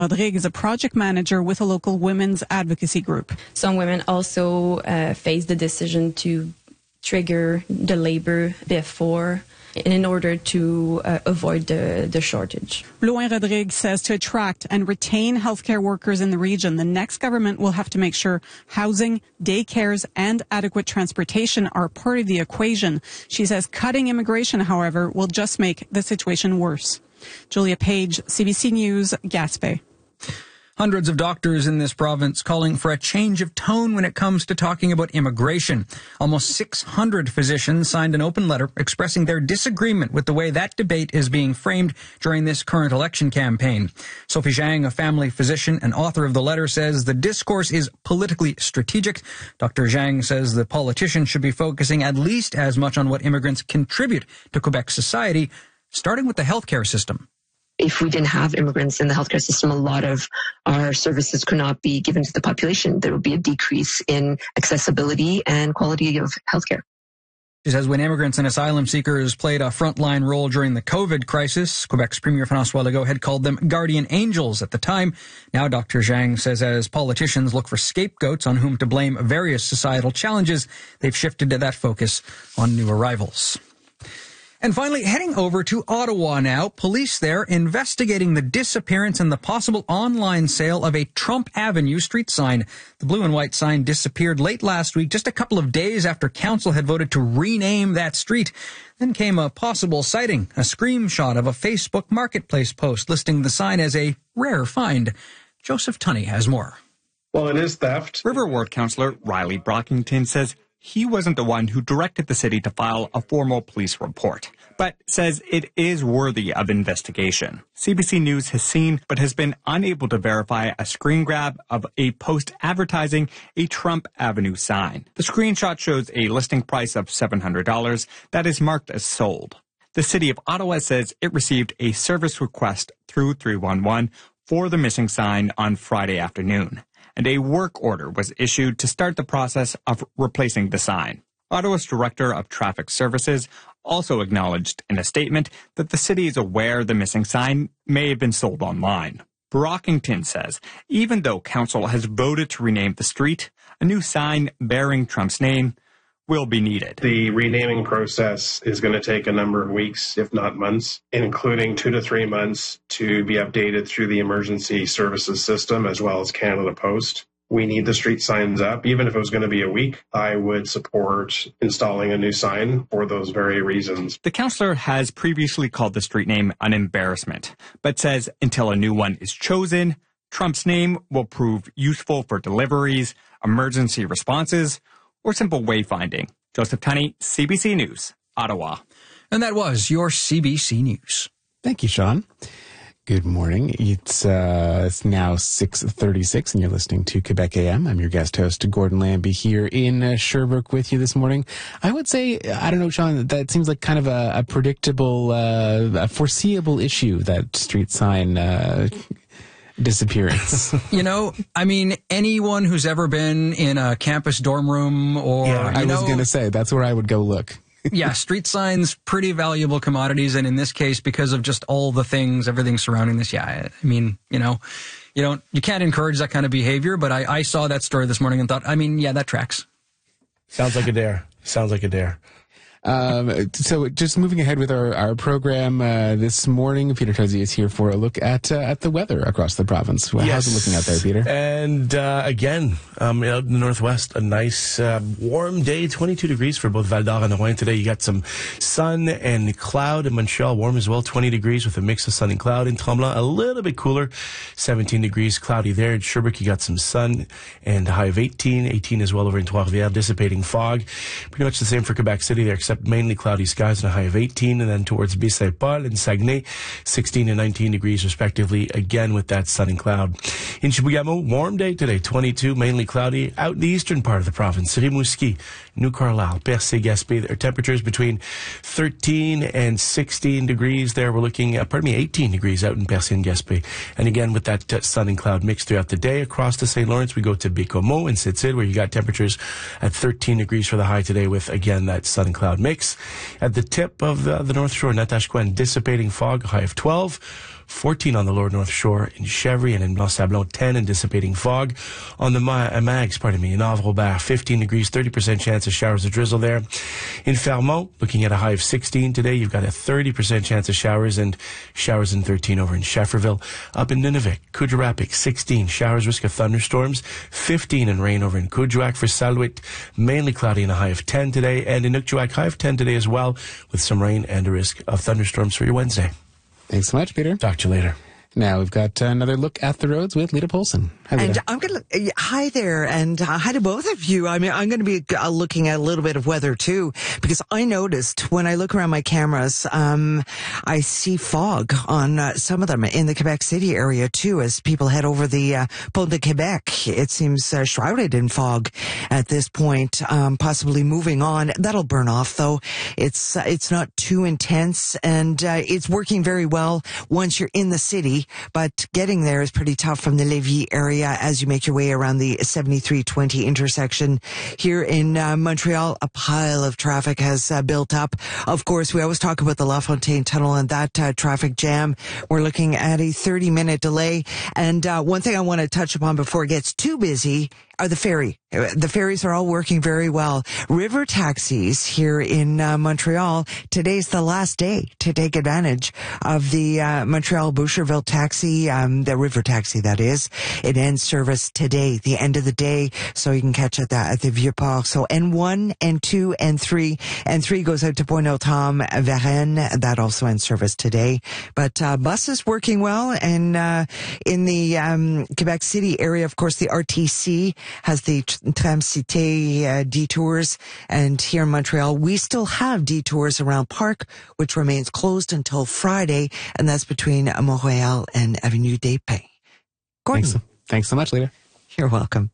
Rodrigue is a project manager with a local women's advocacy group. Some women also face the decision to trigger the labor before in order to avoid the shortage. Blouin-Rodrigue says to attract and retain healthcare workers in the region, the next government will have to make sure housing, daycares and adequate transportation are part of the equation. She says cutting immigration, however, will just make the situation worse. Julia Page, CBC News, Gaspé. Hundreds of doctors in this province calling for a change of tone when it comes to talking about immigration. Almost 600 physicians signed an open letter expressing their disagreement with the way that debate is being framed during this current election campaign. Sophie Zhang, a family physician and author of the letter, says the discourse is politically strategic. Dr. Zhang says the politicians should be focusing at least as much on what immigrants contribute to Quebec society, starting with the healthcare system. If we didn't have immigrants in the healthcare system, a lot of our services could not be given to the population. There would be a decrease in accessibility and quality of healthcare. She says when immigrants and asylum seekers played a frontline role during the COVID crisis, Quebec's Premier François Legault had called them guardian angels at the time. Now Dr. Zhang says as politicians look for scapegoats on whom to blame various societal challenges, they've shifted to that focus on new arrivals. And finally, heading over to Ottawa now, police there investigating the disappearance and the possible online sale of a Trump Avenue street sign. The blue and white sign disappeared late last week, just a couple of days after council had voted to rename that street. Then came a possible sighting, a screenshot of a Facebook Marketplace post listing the sign as a rare find. Joseph Tunney has more. Well, it is theft. River Ward Councillor Riley Brockington says he wasn't the one who directed the city to file a formal police report, but says it is worthy of investigation. CBC News has seen, but has been unable to verify a screen grab of a post advertising a Trump Avenue sign. The screenshot shows a listing price of $700 that is marked as sold. The city of Ottawa says it received a service request through 311 for the missing sign on Friday afternoon, and a work order was issued to start the process of replacing the sign. Ottawa's Director of Traffic Services also acknowledged in a statement that the city is aware the missing sign may have been sold online. Brockington says even though council has voted to rename the street, a new sign bearing Trump's name will be needed. The renaming process is going to take a number of weeks, if not months, including 2 to 3 months to be updated through the emergency services system as well as Canada Post. We need the street signs up. Even if it was going to be a week, I would support installing a new sign for those very reasons. The councillor has previously called the street name an embarrassment, but says until a new one is chosen, Trump's name will prove useful for deliveries, emergency responses, or simple wayfinding. Joseph Tunney, CBC News, Ottawa. And that was your CBC News. Thank you, Sean. Good morning. It's now 6:36 and you're listening to Quebec AM. I'm your guest host, Gordon Lambie, here in Sherbrooke with you this morning. I would say, I don't know, Sean, that seems like kind of a predictable, a foreseeable issue, that street sign disappearance. You know, I mean, anyone who's ever been in a campus dorm room or... Yeah, I was going to say, that's where I would go look. Yeah, street signs, pretty valuable commodities. And in this case, because of just all the things, everything surrounding this, yeah, I mean, you know, you can't encourage that kind of behavior. But I saw that story this morning and thought, I mean, yeah, that tracks. Sounds like a dare. Sounds like a dare. So just moving ahead with our program this morning, Peter Tuzzi is here for a look at the weather across the province. Well, yes. How's it looking out there, Peter? And again, out in the northwest, a nice warm day, 22 degrees for both Val d'Or and Rouen today. You got some sun and cloud in Montreal, warm as well, 20 degrees with a mix of sun and cloud. In Tremblant, a little bit cooler, 17 degrees, cloudy there. In Sherbrooke, you got some sun and a high of 18 as well over in Trois-Rivières, dissipating fog. Pretty much the same for Quebec City there, except mainly cloudy skies and a high of 18, and then towards Baie-Saint-Paul and Saguenay, 16 and 19 degrees respectively, again with that sun and cloud. In Chibougamau, warm day today, 22, mainly cloudy. Out in the eastern part of the province, Rimouski, New Carlisle, Percé, Gaspé, there are temperatures between 13 and 16 degrees there. We're looking at, 18 degrees out in Percé and Gaspé. And again, with that sun and cloud mix throughout the day, across to St. Lawrence, we go to Bécomo and Sept-Îles, where you got temperatures at 13 degrees for the high today with, again, that sun and cloud mix. At the tip of the North Shore, Natashquan, dissipating fog, high of 12. 14 on the lower North Shore in Chevry and in Blanc-Sablon, 10 in dissipating fog. On the Mags, in Havre-Robert, 15 degrees, 30% chance of showers of drizzle there. In Fermont, looking at a high of 16 today, you've got a 30% chance of showers and showers in 13 over in Schefferville. Up in Nunavik, Kuujjuaq, 16, showers, risk of thunderstorms, 15 and rain over in Kuujjuaq. For Saluit, mainly cloudy and a high of 10 today, and in Nuku'ak, high of 10 today as well, with some rain and a risk of thunderstorms for your Wednesday. Thanks so much, Peter. Talk to you later. Now we've got another look at the roads with Lita Polson. Hi, Lita. And I'm going to, hi there, and hi to both of you. I mean, I'm going to be looking at a little bit of weather too, because I noticed when I look around my cameras, I see fog on some of them in the Quebec City area too, as people head over the Pont de Quebec. It seems shrouded in fog at this point, possibly moving on. That'll burn off though. It's not too intense, and it's working very well once you're in the city. But getting there is pretty tough from the Lévis area as you make your way around the 7320 intersection. Here in Montreal, a pile of traffic has built up. Of course, we always talk about the La Fontaine Tunnel and that traffic jam. We're looking at a 30-minute delay. And one thing I want to touch upon before it gets too busy are the ferry. The ferries are all working very well. River taxis here in Montreal. Today's the last day to take advantage of the Montreal Boucherville taxi, the river taxi that is. It ends service today, the end of the day, so you can catch it at the Vieux-Port. So N1, N2, N3. N3 goes out to Pointe-aux-Trembles, Varennes. That also ends service today. But buses working well, and in the Quebec City area, of course, the RTC has the Tram-Cité detours, and here in Montreal we still have detours around Parc, which remains closed until Friday, and that's between Montréal and Avenue des Pins. Gordon. Thanks so much, Lita. You're welcome.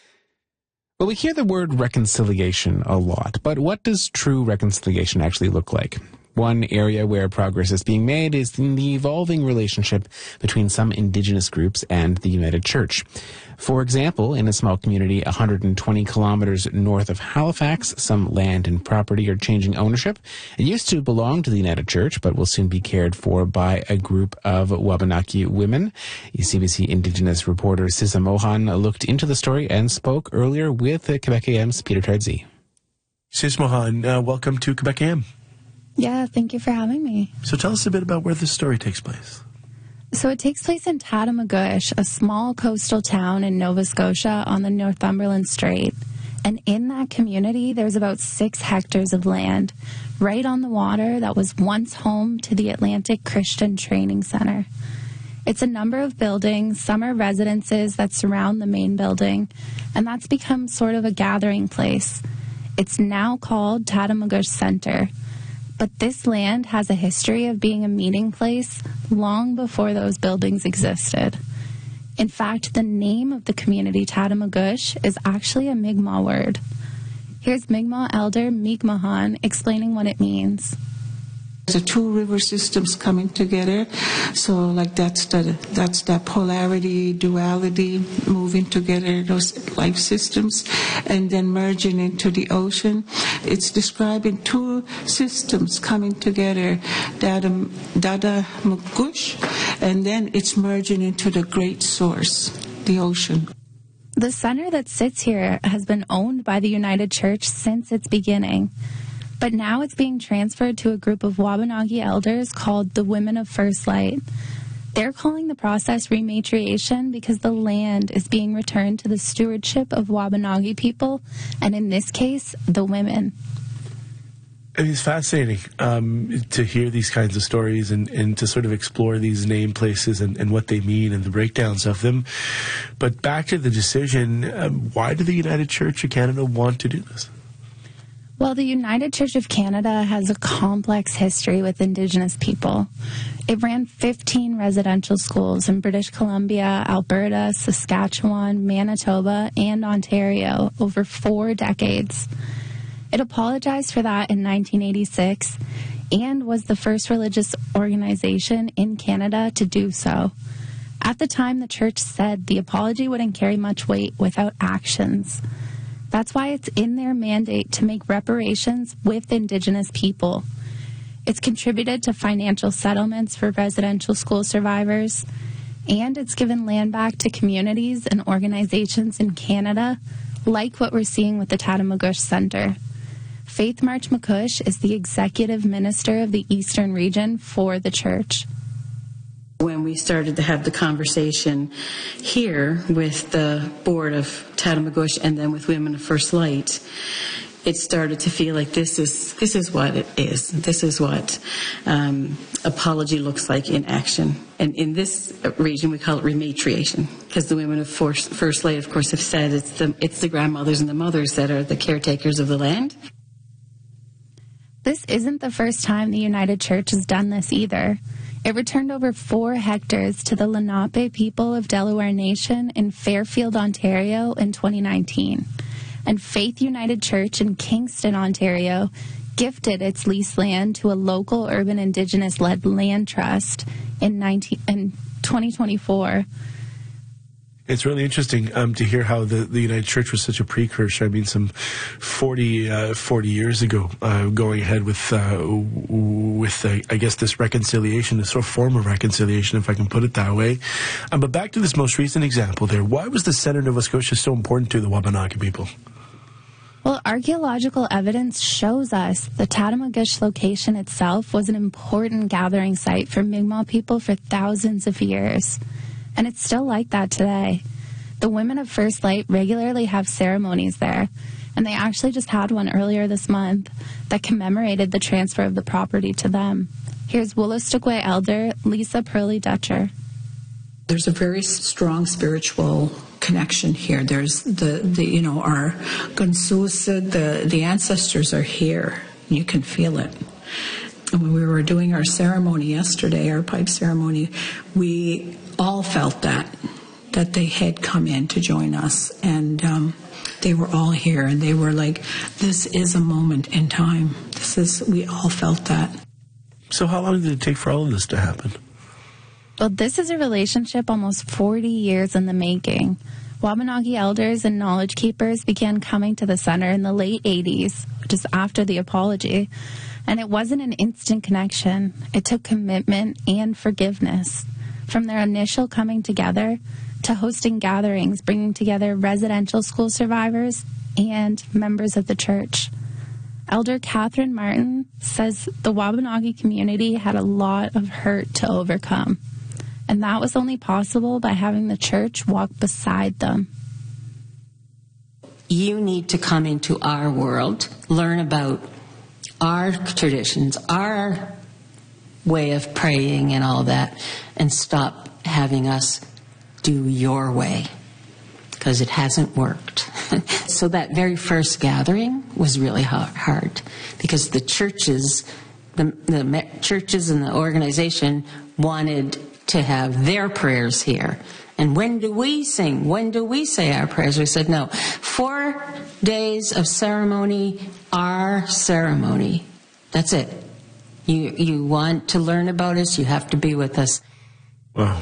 Well, we hear the word reconciliation a lot, but what does true reconciliation actually look like? One area where progress is being made is in the evolving relationship between some Indigenous groups and the United Church. For example, in a small community 120 kilometers north of Halifax, some land and property are changing ownership. It used to belong to the United Church, but will soon be cared for by a group of Wabanaki women. CBC Indigenous reporter Sisa Mohan looked into the story and spoke earlier with Quebec AM's Peter Tardsey. Sis Mohan, welcome to Quebec AM. Yeah, thank you for having me. So tell us a bit about where this story takes place. So it takes place in Tatamagouche, a small coastal town in Nova Scotia on the Northumberland Strait. And in that community, there's about 6 hectares of land right on the water that was once home to the Atlantic Christian Training Center. It's a number of buildings, some are residences that surround the main building, and that's become sort of a gathering place. It's now called Tatamagouche Center. But this land has a history of being a meeting place long before those buildings existed. In fact, the name of the community, Tatamagouche, is actually a Mi'kmaq word. Here's Mi'kmaq elder Mi'kmahan explaining what it means. The 2 river systems coming together, so like that's that polarity, duality, moving together, those life systems, and then merging into the ocean. It's describing 2 systems coming together, Tatamagouche, and then it's merging into the great source, the ocean. The center that sits here has been owned by the United Church since its beginning. But now it's being transferred to a group of Wabanaki elders called the Women of First Light. They're calling the process rematriation because the land is being returned to the stewardship of Wabanaki people, and in this case, the women. It's fascinating to hear these kinds of stories and to sort of explore these name places and what they mean and the breakdowns of them. But back to the decision, why do the United Church of Canada want to do this? Well, the United Church of Canada has a complex history with Indigenous people. It ran 15 residential schools in British Columbia, Alberta, Saskatchewan, Manitoba, and Ontario over 4 decades. It apologized for that in 1986 and was the first religious organization in Canada to do so. At the time, the church said the apology wouldn't carry much weight without actions. That's why it's in their mandate to make reparations with Indigenous people. It's contributed to financial settlements for residential school survivors, and it's given land back to communities and organizations in Canada, like what we're seeing with the Tatamagouche Center. Faith March McCush is the executive minister of the Eastern region for the church. When we started to have the conversation here with the board of Tatamagouche and then with Women of First Light, it started to feel like this is what it is. This is what apology looks like in action. And in this region, we call it rematriation, because the Women of First Light, of course, have said it's the grandmothers and the mothers that are the caretakers of the land. This isn't the first time the United Church has done this either. It returned over 4 hectares to the Lenape people of Delaware Nation in Fairfield, Ontario in 2019. And Faith United Church in Kingston, Ontario, gifted its leased land to a local urban Indigenous-led land trust in 2024. It's really interesting to hear how the United Church was such a precursor. I mean, some 40 years ago, going ahead with I guess, this reconciliation, this sort of form of reconciliation, if I can put it that way. But back to this most recent example there. Why was the Center of Nova Scotia so important to the Wabanaki people? Well, archaeological evidence shows us the Tatamagouche location itself was an important gathering site for Mi'kmaq people for thousands of years. And it's still like that today. The Women of First Light regularly have ceremonies there, and they actually just had one earlier this month that commemorated the transfer of the property to them. Here's Wolastoqey elder Lisa Pearly Dutcher. There's a very strong spiritual connection here. There's our Gunsusa, the ancestors are here. You can feel it. And when we were doing our ceremony yesterday, our pipe ceremony, we all felt that they had come in to join us, and they were all here, and they were like, this is a moment in time. We all felt that. So how long did it take for all of this to happen? Well, this is a relationship almost 40 years in the making. Wabanaki elders and knowledge keepers began coming to the center in the late 80s, just after the apology. And it wasn't an instant connection. It took commitment and forgiveness. From their initial coming together to hosting gatherings, bringing together residential school survivors and members of the church. Elder Catherine Martin says the Wabanaki community had a lot of hurt to overcome. And that was only possible by having the church walk beside them. You need to come into our world, learn about our traditions, our way of praying and all that, and stop having us do your way, because it hasn't worked. So that very first gathering was really hard because the churches, the churches and the organization wanted to have their prayers here. And when do we sing? When do we say our prayers? We said, no, 4 days of ceremony, our ceremony. That's it. You want to learn about us, you have to be with us. Wow.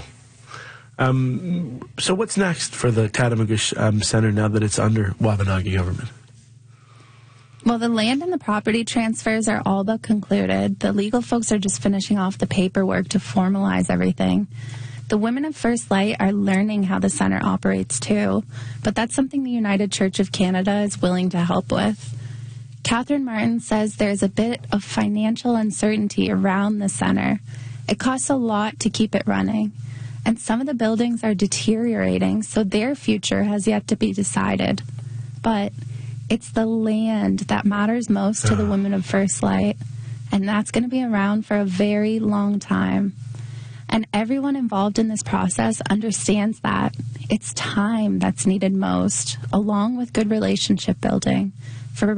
So what's next for the Tatamagouche Center now that it's under Wabanaki government? Well, the land and the property transfers are all but concluded. The legal folks are just finishing off the paperwork to formalize everything. The Women of First Light are learning how the center operates too, but that's something the United Church of Canada is willing to help with. Catherine Martin says there's a bit of financial uncertainty around the center. It costs a lot to keep it running, and some of the buildings are deteriorating, so their future has yet to be decided. But it's the land that matters most to the Women of First Light, and that's going to be around for a very long time. And everyone involved in this process understands that it's time that's needed most, along with good relationship building. For